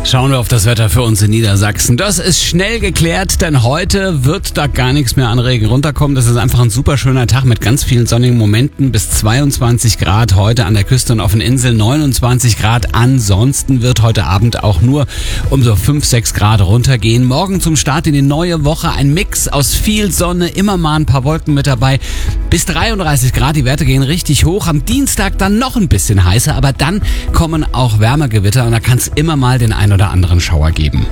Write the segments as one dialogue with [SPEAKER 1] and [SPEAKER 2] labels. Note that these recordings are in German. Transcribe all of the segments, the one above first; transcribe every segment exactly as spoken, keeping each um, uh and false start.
[SPEAKER 1] Schauen wir auf das Wetter für uns in Niedersachsen. Das ist schnell geklärt, denn heute wird da gar nichts mehr an Regen runterkommen. Das ist einfach ein super schöner Tag mit ganz vielen sonnigen Momenten. Bis zweiundzwanzig Grad heute an der Küste und auf den Inseln, neunundzwanzig Grad. Ansonsten wird heute Abend auch nur um so fünf, sechs Grad runtergehen. Morgen zum Start in die neue Woche ein Mix aus viel Sonne, immer mal ein paar Wolken mit dabei. Bis dreiunddreißig Grad, die Werte gehen richtig hoch. Am Dienstag dann noch ein bisschen heißer, aber dann kommen auch Wärmegewitter und da kann es immer mal den ein oder anderen Schauer geben.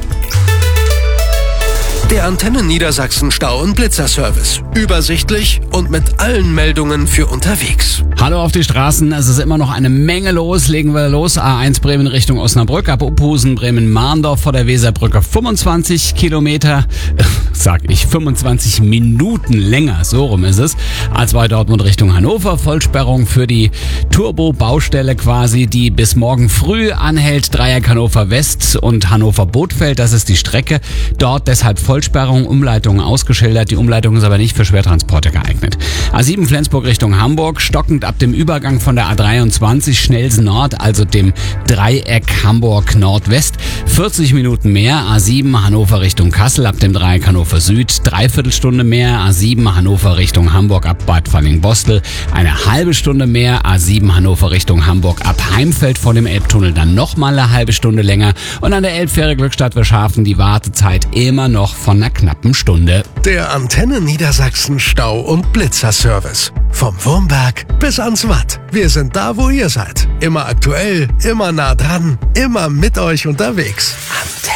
[SPEAKER 2] Der Antenne Niedersachsen Stau- und Blitzerservice. Übersichtlich und mit allen Meldungen für unterwegs.
[SPEAKER 1] Hallo auf die Straßen, es ist immer noch eine Menge los. Legen wir los. A eins Bremen Richtung Osnabrück, ab Uphusen, Bremen-Mahndorf vor der Weserbrücke fünfundzwanzig Kilometer, äh, sag ich, fünfundzwanzig Minuten länger, so rum ist es. A zwei Dortmund Richtung Hannover, Vollsperrung für die Turbo-Baustelle quasi, die bis morgen früh anhält. Dreieck Hannover West und Hannover Bothfeld, das ist die Strecke. Dort deshalb Vollsperrung, Umleitungen ausgeschildert. Die Umleitung ist aber nicht für Schwertransporte geeignet. A sieben Flensburg Richtung Hamburg, stockend ab dem Übergang von der A dreiundzwanzig Schnelsen Nord, also dem Dreieck Hamburg Nordwest. vierzig Minuten mehr. A sieben Hannover Richtung Kassel, ab dem Dreieck Hannover Süd. Dreiviertel Stunde mehr. A sieben Hannover Richtung Hamburg, ab Bad Fanning-Bostel. Eine halbe Stunde mehr. A sieben Hannover Richtung Hamburg, ab Heimfeld vor dem Elbtunnel dann nochmal eine halbe Stunde länger. Und an der Elbfähre Glückstadt-Wilschafen die Wartezeit immer noch von einer knappen Stunde.
[SPEAKER 2] Der Antenne Niedersachsen Stau- und Blitzerservice. Vom Wurmberg bis ans Watt. Wir sind da, wo ihr seid. Immer aktuell, immer nah dran, immer mit euch unterwegs. Antenne.